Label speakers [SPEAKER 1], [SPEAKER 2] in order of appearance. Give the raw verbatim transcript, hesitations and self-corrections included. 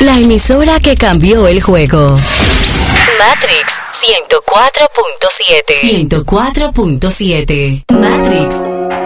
[SPEAKER 1] La emisora que cambió el juego.
[SPEAKER 2] Matrix ciento cuatro punto siete.
[SPEAKER 1] ciento cuatro punto siete. Matrix